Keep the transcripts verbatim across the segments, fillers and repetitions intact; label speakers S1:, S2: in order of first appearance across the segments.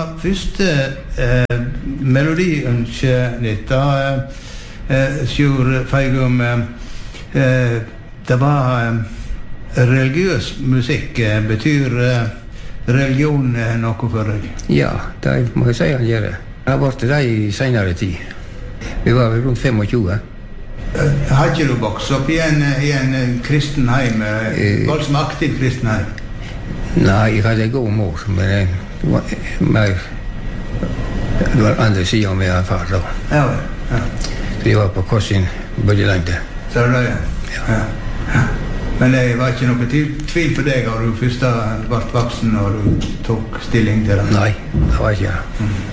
S1: første eh, melodiønske litt, da eh, Sjur Feigum, eh, det var eh, religiøs musikk. Eh, betyr eh, religion eh, noe for deg?
S2: Ja, det må jeg si han gjør det. Det har vært det i senere tid. Vi var vel rundt tjuefem.
S1: Har ikke du vokst opp i en, i en kristen heim, eh, var som aktiv kristen heim?
S2: Nei, jeg hadde god mor, men det var mer, det var andre siden av min far da.
S1: Ja, ja.
S2: Så jeg var på korsin både lengde.
S1: Så er det, ja. Ja. Ja. Men det var ikke noe tvil for deg da du først ble voksen og du tok stilling til det?
S2: Nei, det var ikke det.
S1: Mm.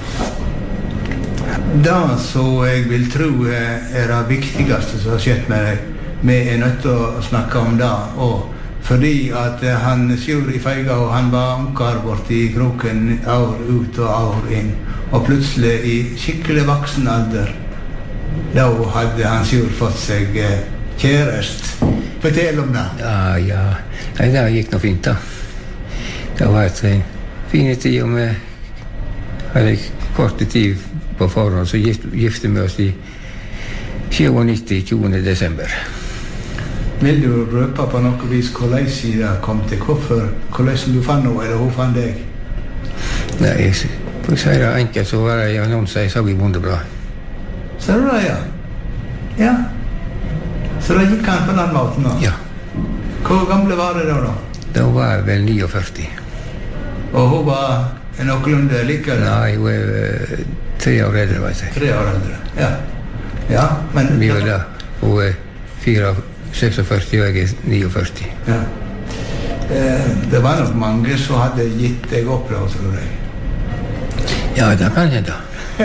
S1: Det så jeg vil tro er det viktigste som har skjedd med deg. Vi er nødt til å snakke om det, og fordi at han Sjur i Feiga, og han var onkar bort i kroken år ut og år inn, og plutselig i skikkelig voksen alder, da hadde han Sjur fått seg kjærest. Fortell om det.
S2: Ja, ja. Nei, det gikk noe fint da. Det var et fine tid, og vi hadde kort tid på forhånd, så gift, gifte vi oss i nittisju, tjuende desember.
S1: Vil du røpe på noe vis hvordan det kom til? Hvorfor? Hvordan du fant noe, eller hun fant deg?
S2: Nei, for å si det enkelt, så var det noen som sa vi Bondeblad.
S1: Så du det, ja? Ja. Så da gikk han på den måten da?
S2: Ja.
S1: Hvor gamle var det da da?
S2: Da var jeg vel førtini.
S1: Og hun var noenlunde like?
S2: Nei, hun er uh, tre år eldre, vet jeg.
S1: Tre år eldre, ja. Ja, men...
S2: Vi var da, hun er fire, seksogførti, og jeg er førtini.
S1: Ja. Eh, det var nok mange som hadde gitt deg opp da, tror jeg.
S2: Ja, det kan jeg da.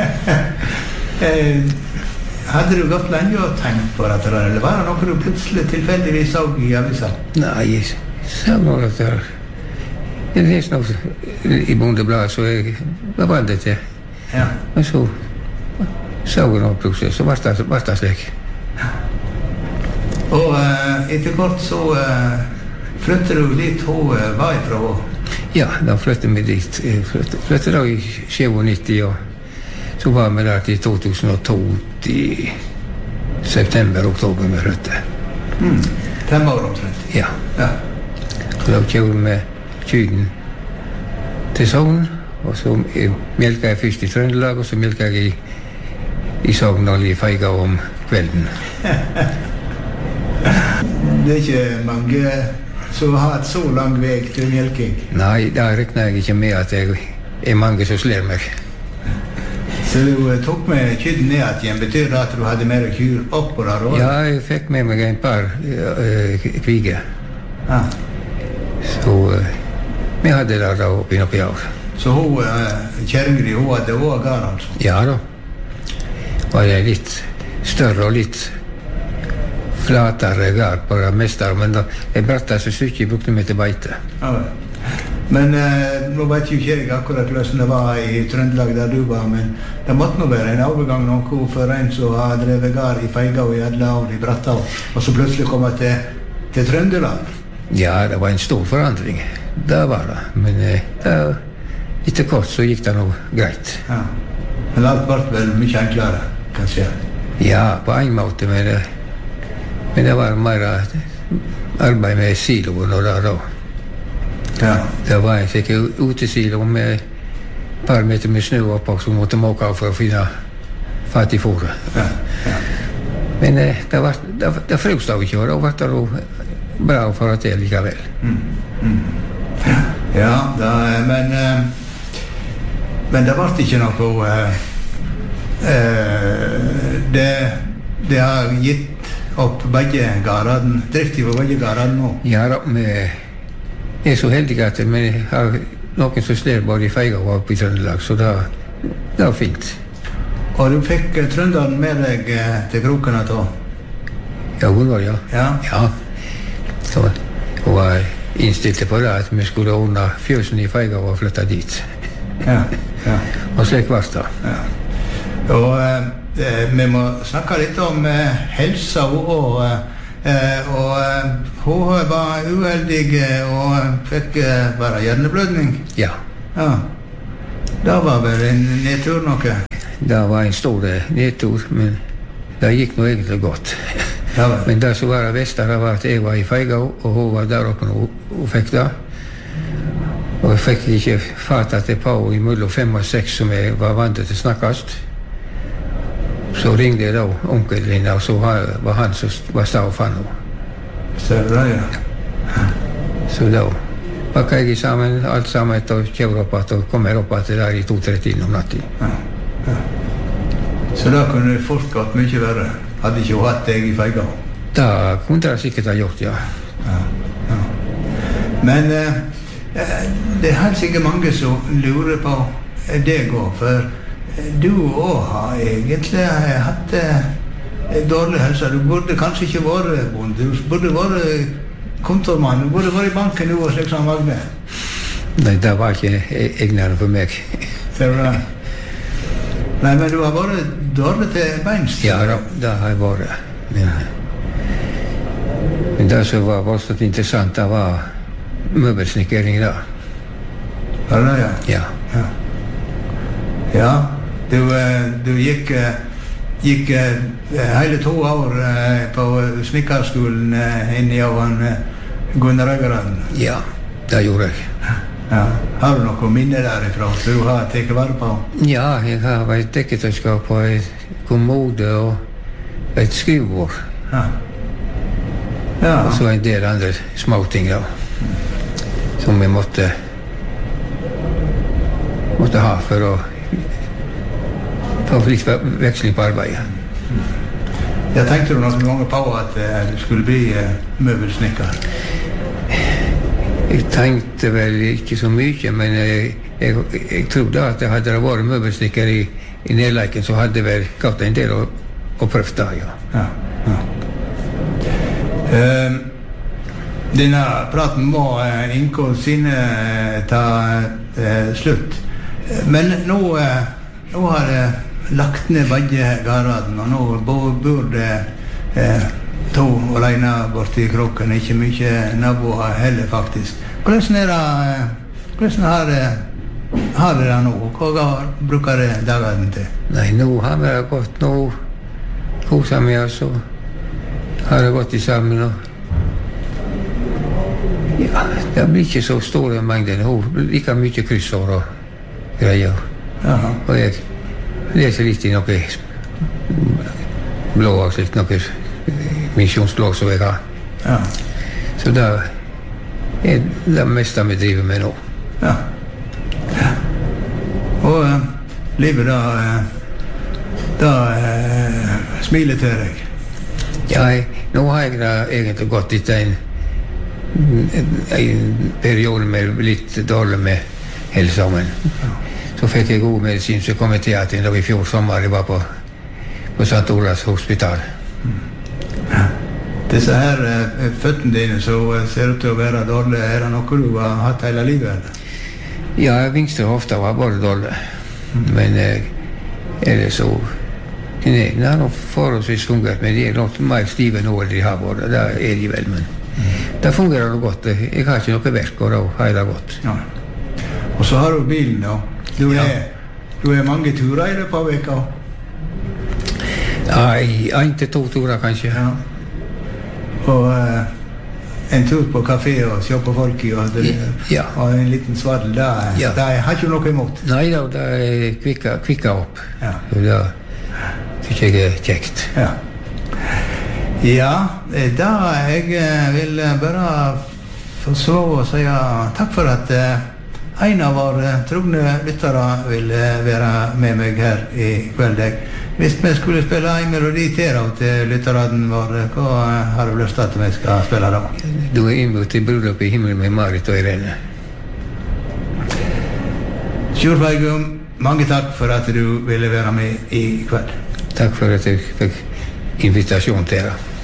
S1: eh, hadde du gått lenge og tenkt på dette, eller var det noe du plutselig tilfeldigvis så i avisa?
S2: Nei, jeg sa noe at det var... Jeg leste noe i Bondebladet, så jeg var valgt det til.
S1: Ja.
S2: Men så så jeg noe plutselig, så var det, var det slik.
S1: Ja. Og uh, etter kort så uh, flyttet du litt hun uh, var ifra henne?
S2: Ja, da flyttet vi dit. Jeg flyttet, flyttet da i nittisju, og så var vi der til to tusen og to, i september, oktober vi flyttet.
S1: Mm. Fem år omtrent?
S2: Ja.
S1: Ja.
S2: Så da kjører vi kyden til Sogn, og så melka jeg først i Trøndelag, og så melka jeg i, i Sogn og i Feiga om kvelden. Det er ikke mange som har hatt så lang vei til melking? Nei, da regner jeg ikke med at det er mange som slår meg.
S1: Så du tok med kyden ned igjen, betyr det at du hadde mer kyr opp på der også?
S2: Ja, jeg fikk med meg en par uh, kviger.
S1: Ja.
S2: Så uh, vi hadde det da oppi noen år.
S1: Så hun, uh, kjerringri, hun hadde også gar, altså?
S2: Ja da. Var det litt større og litt flatere gar på det meste, men da jeg bratteste stykket brukte vi til beite.
S1: Ja, men uh, nå vet jo ikke jeg akkurat hvordan det var i Trøndelag der du var, men det måtte nå være en overgang noe for en som har drevet gar i Feiga og i alle år i Brattau, og så plutselig komme til, til Trøndelag.
S2: Ja, det var en stor forandring. Det var det, men uh, det, etter kort så gikk det nå greit.
S1: Ja. Men alt ble vel mye enklere, kanskje?
S2: Ja, på en måte, men det, men det var mer arbeid med siloen og der da.
S1: Ja.
S2: Det var en sikkert utesilo med et par meter med snø oppå som måtte måke av for å finne fatt i fôret.
S1: Ja. Ja.
S2: Men det, det, var, det, det frøs da ikke, og da var det jo bra å få det til likevel.
S1: Mm. Mm. Ja, da, men men det ble ikke noe uh, uh, det, det har gitt opp begge gardene, drift på begge gardene nå?
S2: Ja da, vi er så heldige at vi har noen som slår både i Feiga og oppe i Trøndelag, så det, det var fint.
S1: Og du fikk uh, Trønderen med deg uh, til krokene da?
S2: Ja, hun var, ja.
S1: Ja?
S2: Ja. Så hun var innstilt på det at vi skulle ordne fjøsen i Feiga og flytte dit.
S1: Ja, ja.
S2: Og slik var det.
S1: Ja. Og eh, vi må snakke litt om eh, helsa og, eh, og eh, hun var uheldig og fikk eh, bare hjerneblødning.
S2: Ja.
S1: Ja. Det var vel en nedtur noe?
S2: Det var en stor nedtur, men det gikk nå egentlig godt.
S1: Ja, vel.
S2: Men det som var det beste var at jeg var i Feigao, og hun var der oppe og hun fikk det. Og jeg fikk ikke fatt at det på i mellom fem og seks som jeg var vant til å snakkast. Så ringte jeg da onkelen, og så var han som var stav for henne.
S1: Ser du det, ja?
S2: Så da pakket jeg sammen, alt sammen, og kjører opp at, og kommer opp at det der i to-tre-tiden om natten.
S1: Ja, ja. Så da kunne det fort gått mye verre. Hadde ikke hun hatt deg i Feigao?
S2: Da kunne det sikkert ha gjort, ja.
S1: Ja, ja. Men eh, det er helt sikkert mange som lurer på deg også, for du også har egentlig hatt eh, dårlig helse. Du burde kanskje ikke vært bonde, du burde vært kontormann, du burde vært i banken nå, slik som Magne.
S2: Nei, det var ikke egnere for meg.
S1: Ser du det? Nei, men du har vært dårlig til beins.
S2: Ja, da, det har jeg vært. Men, men det som var voldsomt interessant, det var møbelsnikkering da.
S1: Var det, ja?
S2: Ja.
S1: Ja. Ja, du, du gikk, gikk hele to år på snikkerskolen inne i Avan Gunnar Øgeren.
S2: Ja, det gjorde jeg.
S1: Ja. Har du noen minner derifra som du har tatt vare på?
S2: Ja, jeg har vært dekketerskap på et kommode og et skrivebord.
S1: Ja. Ja.
S2: Og så en del andre småting da, som vi måtte, måtte ha for å få litt veksling på arbeidet.
S1: Jeg tenkte du noen ganger på at uh, du skulle bli uh, møbelsnikker?
S2: Jeg tenkte vel ikke så mye, men jeg, jeg, jeg trodde at det hadde vært møbelsnikker i, i Nedleiken, så hadde vel gått en del og, og prøvd da, ja.
S1: Ja, ja. Uh, denne praten må uh, Inko sine uh, ta uh, slutt. Men nå, uh, nå har jeg uh, lagt ned begge garaden, og nå bor det uh, to alene borte i kroken, ikke mye naboer heller faktisk. Hvordan er det, hvordan har det, har det det nå? Hva bruker det dagene til?
S2: Nei, nå har vi det godt, nå koser vi oss og har det godt i sammen. Og ja, det blir ikke så store mengder, nå like mye kryssår og greier.
S1: Jaha. Og
S2: jeg leser litt i noe blå og slikt, noe misjonsblå som jeg har.
S1: Ja.
S2: Så det er det meste vi driver med nå.
S1: Ja. Ja. Og uh, livet da, uh, da uh, smiler til deg.
S2: Ja, jeg, nå har jeg da egentlig gått litt en, en, en periode med litt dårlig med hele sammen. Ja. Så fikk jeg god medisin, så kom jeg til at i fjor sommer jeg var på, på Sankt Olavs hospital.
S1: Mm. Ja. Disse her uh, føttene dine så uh, ser ut til å være dårlige. Er det noe du har hatt hele livet? Eller?
S2: Ja, vinstre hofta var bare dårlig. Mm. Men uh, er det så knærne har nok forholdsvis fungert, men de er nok mer stive nå enn de har vært. Det er de vel, men mm. det fungerer nok godt. Jeg har ikke noe verk, og da har jeg det godt.
S1: Ja. Og så har du bilen da. Du er, ja. Du er mange turer i det på veka?
S2: Ja, en til to turer kanskje.
S1: Ja. Og uh, en tur på kafé og se på folk i, og, det,
S2: ja.
S1: Og en liten svadel, det,
S2: ja.
S1: Det har ikke noe imot.
S2: Nei da, det er kvikka, kvikka opp.
S1: Ja.
S2: Og det synes jeg er kjekt.
S1: Ja. Ja, da jeg vil bare få så å si takk for at uh, en av våre trogne lyttere vil være med meg her i kveld. Hvis vi skulle spille en melodi til til lytteren vår, hva har du lyst til at vi skal spille da?
S2: Du er innbudt til bryllup i himmelen med Marit og Irene.
S1: Sjur Feigum, mange takk for at du ville være med i kveld.
S2: Takk for at jeg fikk invitasjon til deg.